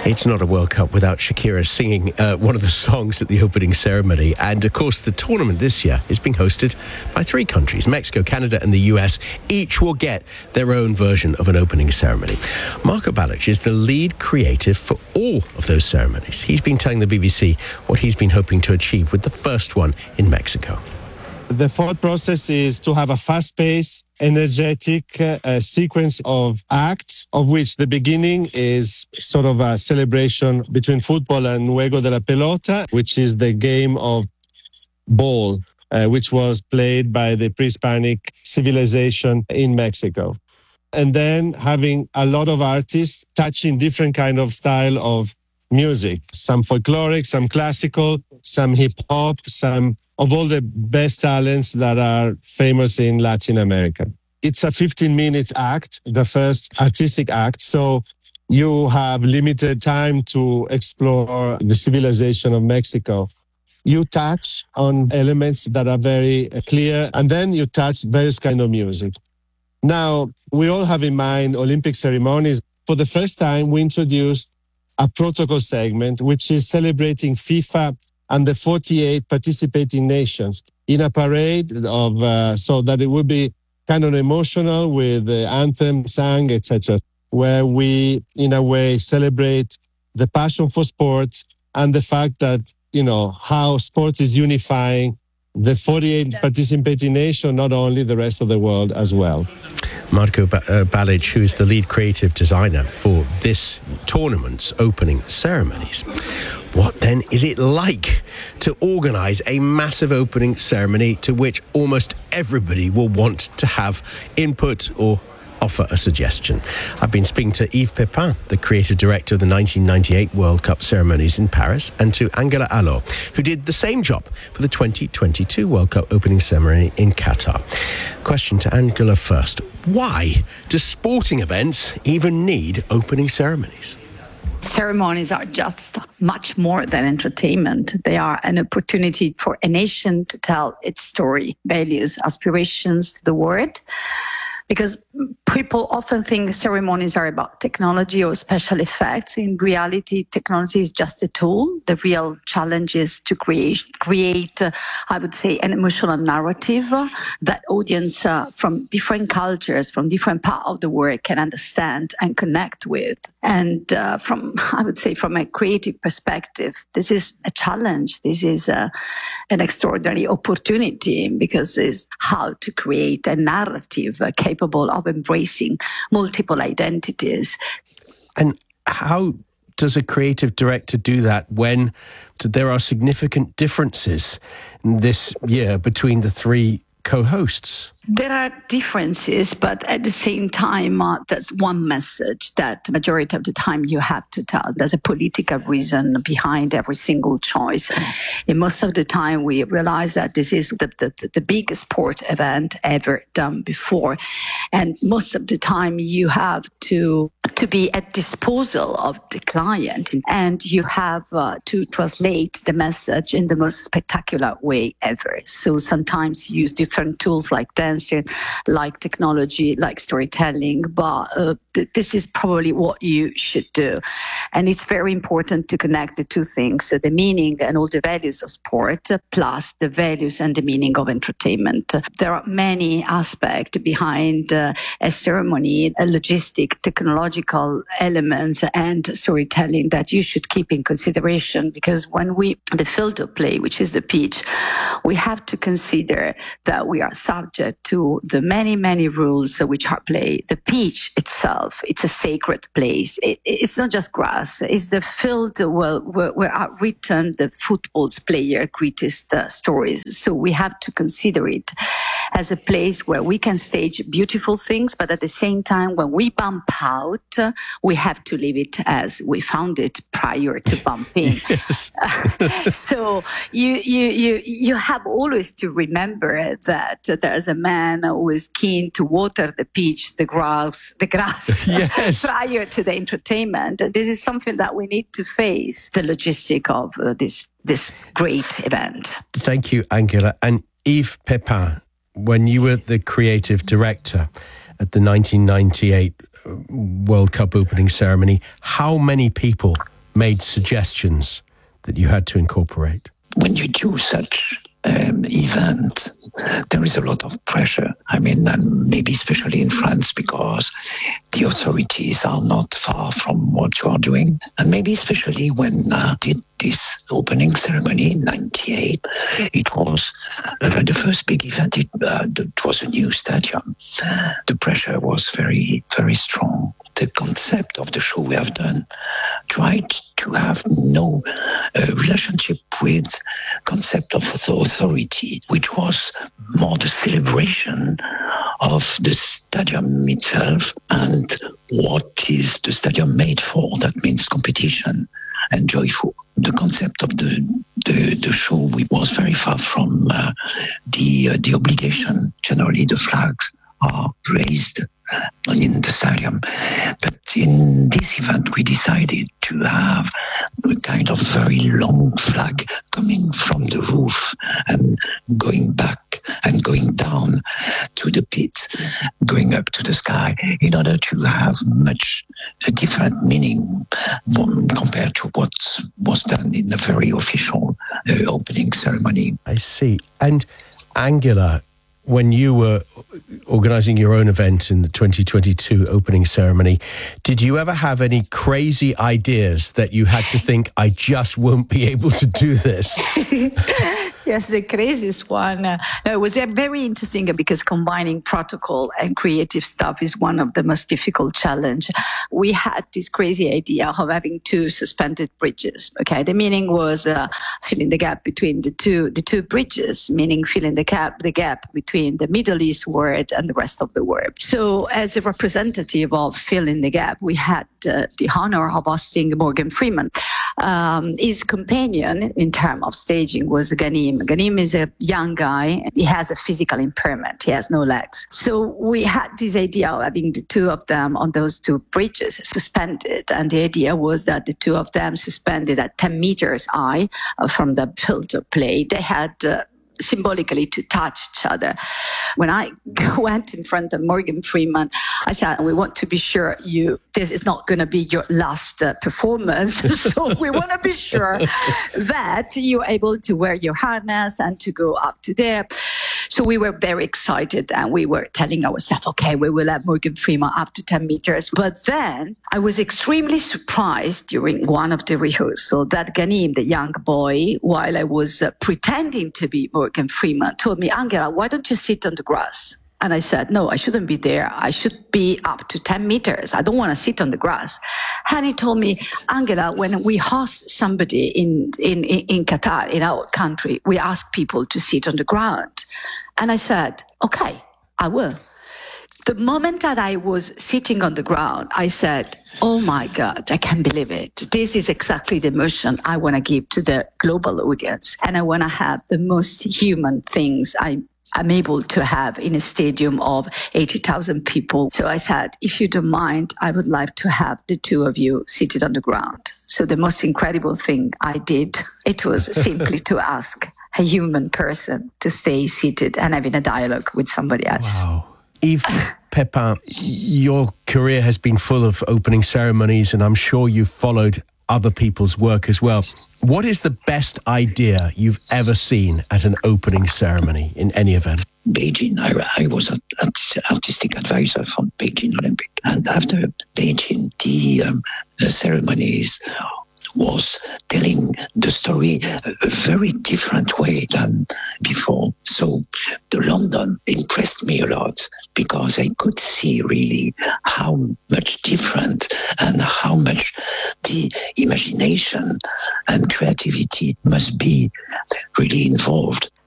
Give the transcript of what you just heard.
It's not a World Cup without Shakira singing one of the songs at the opening ceremony. And, of course, the tournament this year is being hosted by 3 countries, Mexico, Canada and the US. Each will get their own version of an opening ceremony. Marco Balic is the lead creative for all of those ceremonies. He's been telling the BBC what he's been hoping to achieve with the first one in Mexico. The thought process is to have a fast-paced, energetic sequence of acts, of which the beginning is sort of a celebration between football and Juego de la Pelota, which is the game of ball, which was played by the pre-Hispanic civilization in Mexico. And then having a lot of artists touching different kind of style of music, some folkloric, some classical, some hip-hop, some of all the best talents that are famous in Latin America. It's a 15-minute act, the first artistic act, so you have limited time to explore the civilization of Mexico. You touch on elements that are very clear, and then you touch various kind of music. Now, we all have in mind Olympic ceremonies. For the first time, we introduced a protocol segment, which is celebrating FIFA and the 48 participating nations in a parade of so that it will be kind of emotional with the anthem sang, etc., where we, in a way, celebrate the passion for sports and the fact that, you know, how sports is unifying the 48 participating nations, not only the rest of the world as well. Marco Balic, who is the lead creative designer for this tournament's opening ceremonies. What then is it like to organise a massive opening ceremony to which almost everybody will want to have input or offer a suggestion? I've been speaking to Yves Pépin, the creative director of the 1998 World Cup ceremonies in Paris, and to Angela Allo, who did the same job for the 2022 World Cup opening ceremony in Qatar. Question to Angela first. Why do sporting events even need opening ceremonies? Ceremonies are just much more than entertainment. They are an opportunity for a nation to tell its story, values, aspirations to the world. Because people often think ceremonies are about technology or special effects. In reality, technology is just a tool. The real challenge is to create, I would say, an emotional narrative that audience from different cultures, from different parts of the world can understand and connect with. And I would say, from a creative perspective, this is a challenge. This is an extraordinary opportunity because it's how to create a narrative capable of embracing multiple identities. And how does a creative director do that when there are significant differences this year between the 3 co-hosts? There are differences, but at the same time, that's one message that the majority of the time you have to tell. There's a political reason behind every single choice. And most of the time, we realize that this is the biggest sport event ever done before. And most of the time, you have to be at disposal of the client, and you have to translate the message in the most spectacular way ever. So sometimes you use different tools like dancing, like technology, like storytelling, but this is probably what you should do. And it's very important to connect the 2 things, so the meaning and all the values of sport, plus the values and the meaning of entertainment. There are many aspects behind a ceremony, logistic, technological elements and storytelling that you should keep in consideration, because when the field of play, which is the pitch, we have to consider that we are subject to the many, many rules which are played. The pitch itself, it's a sacred place. It's not just grass. It's the field where are written the football's player greatest stories. So we have to consider it as a place where we can stage beautiful things, but at the same time, when we bump out, we have to leave it as we found it prior to bumping. Yes. So you have always to remember that there's a man who is keen to water the pitch, the grass yes. prior to the entertainment. This is something that we need to face, the logistic of this great event. Thank you, Angela. And Yves Pépin, when you were the creative director at the 1998 World Cup opening ceremony, how many people made suggestions that you had to incorporate? When you do such event, there is a lot of pressure. I mean, and maybe especially in France, because the authorities are not far from what you are doing. And maybe especially when I did this opening ceremony in 98, it was the first big event. It was a new stadium. The pressure was very, very strong. The concept of the show we have done tried to have no relationship with concept of authority, which was more the celebration of the stadium itself and what is the stadium made for. That means competition and joyful. The concept of the show was very far from the obligation. Generally, the flags are raised in the stadium. But in this event, we decided to have a kind of very long flag coming from the roof and going back and going down to the pit, going up to the sky, in order to have much different meaning compared to what was done in the very official opening ceremony. I see. And Angela, when you were organising your own event in the 2022 opening ceremony, did you ever have any crazy ideas that you had to think, I just won't be able to do this? Yes, the craziest one. No, it was very interesting because combining protocol and creative stuff is one of the most difficult challenge. We had this crazy idea of having two suspended bridges. Okay, the meaning was filling the gap between the two bridges, meaning filling the gap between the Middle East world and the rest of the world. So, as a representative of filling the gap, we had the honor of hosting Morgan Freeman. His companion in terms of staging was Ghanim. Ghanim is a young guy. He has a physical impairment. He has no legs. So we had this idea of having the two of them on those two bridges suspended. And the idea was that the two of them suspended at 10 meters high from the filter plate. They had symbolically to touch each other. When I went in front of Morgan Freeman, I said, we want to be sure this is not going to be your last performance. So we want to be sure that you're able to wear your harness and to go up to there. So we were very excited and we were telling ourselves, okay, we will have Morgan Freeman up to 10 meters. But then I was extremely surprised during one of the rehearsals that Ghanim, the young boy, while I was pretending to be Morgan Freeman, told me, Angela, why don't you sit on the grass? And I said, no, I shouldn't be there. I should be up to 10 meters. I don't want to sit on the grass. And he told me, Angela, when we host somebody in Qatar, in our country, we ask people to sit on the ground. And I said, okay, I will. The moment that I was sitting on the ground, I said, oh my God, I can't believe it. This is exactly the emotion I want to give to the global audience. And I want to have the most human things I'm able to have in a stadium of 80,000 people. So I said, if you don't mind, I would like to have the two of you seated on the ground. So the most incredible thing I did, it was simply to ask a human person to stay seated and having a dialogue with somebody else. Wow. Yves Pepin, your career has been full of opening ceremonies, and I'm sure you've followed other people's work as well. What is the best idea you've ever seen at an opening ceremony in any event? Beijing, I was an artistic advisor for Beijing Olympic. And after Beijing, the ceremonies was telling the story a very different way than before. So the London impressed me a lot because I could see really how much different and how much the imagination and creativity must be really involved.